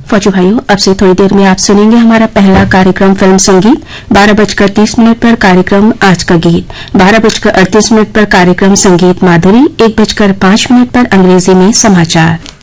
फौजी भाइयों, अब से थोड़ी देर में आप सुनेंगे हमारा पहला कार्यक्रम फिल्म संगीत। 12:30 पर कार्यक्रम आज का गीत, 12:38 पर कार्यक्रम संगीत माधुरी, 1:05 पर अंग्रेजी में समाचार।